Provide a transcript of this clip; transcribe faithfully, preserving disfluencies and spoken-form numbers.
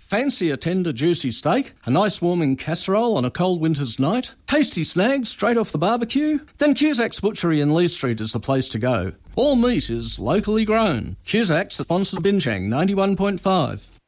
Fancy a tender, juicy steak? A nice warming casserole on a cold winter's night? Tasty snags straight off the barbecue? Then Cusac's Butchery in Lee Street is the place to go. All meat is locally grown. Cusac's sponsors Binchang ninety-one point five.